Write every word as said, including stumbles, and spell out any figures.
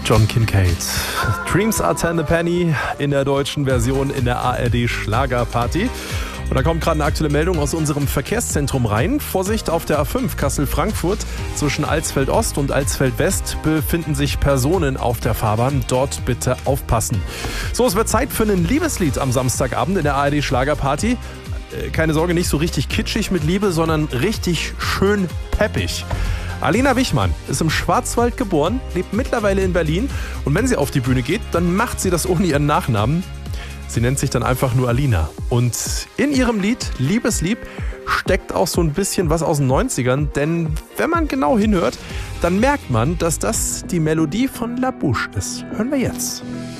John Kincaid. Dreams are ten a penny in der deutschen Version in der A R D Schlagerparty. Und da kommt gerade eine aktuelle Meldung aus unserem Verkehrszentrum rein. Vorsicht, auf der A fünf Kassel-Frankfurt zwischen Alsfeld-Ost und Alsfeld-West befinden sich Personen auf der Fahrbahn. Dort bitte aufpassen. So, es wird Zeit für ein Liebeslied am Samstagabend in der A R D Schlagerparty. Keine Sorge, nicht so richtig kitschig mit Liebe, sondern richtig schön peppig. Alina Wichmann ist im Schwarzwald geboren, lebt mittlerweile in Berlin und wenn sie auf die Bühne geht, dann macht sie das ohne ihren Nachnamen. Sie nennt sich dann einfach nur Alina. Und in ihrem Lied Liebeslieb steckt auch so ein bisschen was aus den neunzigern, denn wenn man genau hinhört, dann merkt man, dass das die Melodie von La Bouche ist. Hören wir jetzt.